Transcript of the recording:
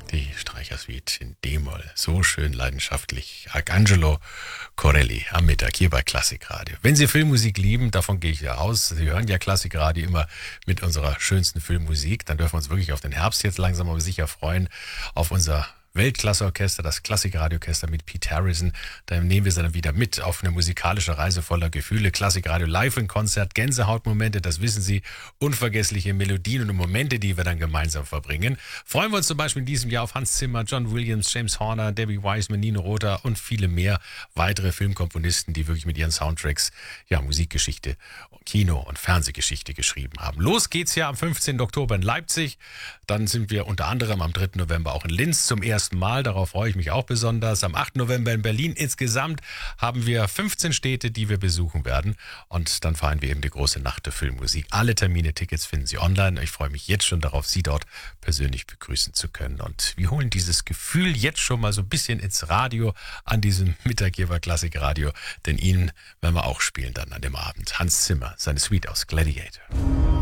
Die Streichersuite in D-Moll. So schön leidenschaftlich. Arcangelo Corelli am Mittag hier bei Klassikradio. Wenn Sie Filmmusik lieben, davon gehe ich ja aus, Sie hören ja Klassikradio immer mit unserer schönsten Filmmusik, dann dürfen wir uns wirklich auf den Herbst jetzt langsam aber sicher freuen, auf unser Weltklasseorchester, das Klassikradioorchester mit Pete Harrison. Da nehmen wir sie dann wieder mit auf eine musikalische Reise voller Gefühle. Klassikradio live in Konzert, Gänsehautmomente, das wissen Sie, unvergessliche Melodien und Momente, die wir dann gemeinsam verbringen. Freuen wir uns zum Beispiel in diesem Jahr auf Hans Zimmer, John Williams, James Horner, Debbie Wiseman, Nino Rota und viele mehr weitere Filmkomponisten, die wirklich mit ihren Soundtracks ja Musikgeschichte, Kino- und Fernsehgeschichte geschrieben haben. Los geht's ja am 15. Oktober in Leipzig. Dann sind wir unter anderem am 3. November auch in Linz zum ersten Mal. Darauf freue ich mich auch besonders. Am 8. November in Berlin. Insgesamt haben wir 15 Städte, die wir besuchen werden. Und dann feiern wir eben die große Nacht der Filmmusik. Alle Termine, Tickets finden Sie online. Ich freue mich jetzt schon darauf, Sie dort persönlich begrüßen zu können. Und wir holen dieses Gefühl jetzt schon mal so ein bisschen ins Radio an diesem Mittag hier bei Klassikradio. Denn Ihnen werden wir auch spielen dann an dem Abend. Hans Zimmer, seine Suite aus Gladiator.